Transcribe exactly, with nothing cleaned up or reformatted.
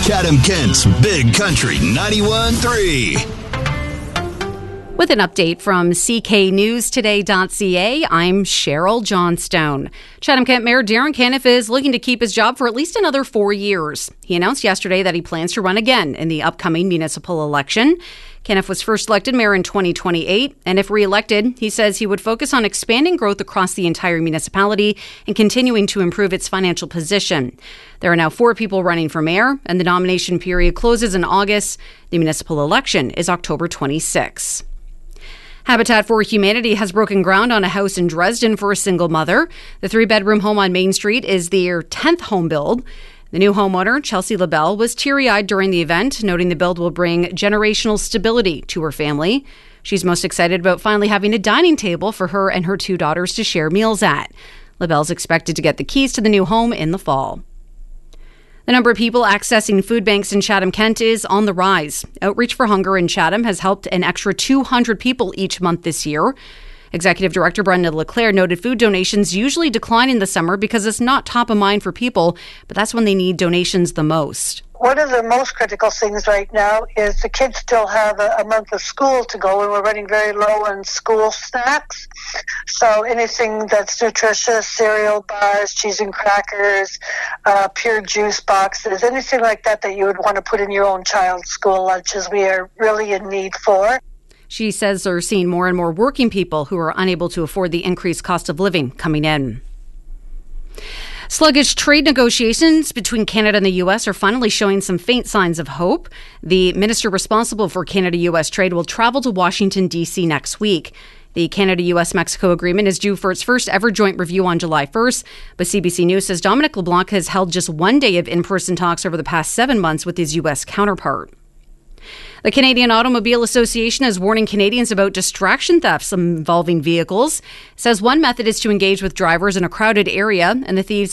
Chatham-Kent's Big Country ninety-one point three. With an update from C K News Today dot C A, I'm Cheryl Johnstone. Chatham-Kent Mayor Darren Caniff is looking to keep his job for at least another four years. He announced yesterday that he plans to run again in the upcoming municipal election. Caniff was first elected mayor in twenty twenty-eight, and if re-elected, he says he would focus on expanding growth across the entire municipality and continuing to improve its financial position. There are now four people running for mayor, and the nomination period closes in August. The municipal election is October twenty-sixth. Habitat for Humanity has broken ground on a house in Dresden for a single mother. The three-bedroom home on Main Street is their tenth home build. The new homeowner, Chelsea LaBelle, was teary-eyed during the event, noting the build will bring generational stability to her family. She's most excited about finally having a dining table for her and her two daughters to share meals at. LaBelle's expected to get the keys to the new home in the fall. The number of people accessing food banks in Chatham-Kent is on the rise. Outreach for Hunger in Chatham has helped an extra two hundred people each month this year. Executive Director Brenda Leclerc noted food donations usually decline in the summer because it's not top of mind for people, but that's when they need donations the most. One of the most critical things right now is the kids still have a, a month of school to go, and we're running very low on school snacks. So anything that's nutritious, cereal bars, cheese and crackers, uh, pure juice boxes, anything like that that you would want to put in your own child's school lunches, we are really in need for. She says they're seeing more and more working people who are unable to afford the increased cost of living coming in. Sluggish trade negotiations between Canada and the U S are finally showing some faint signs of hope. The minister responsible for Canada-U S trade will travel to Washington, D C next week. The Canada-U S Mexico agreement is due for its first ever joint review on July first, but C B C News says Dominic LeBlanc has held just one day of in-person talks over the past seven months with his U S counterpart. The Canadian Automobile Association is warning Canadians about distraction thefts involving vehicles. It says one method is to engage with drivers in a crowded area, and the thieves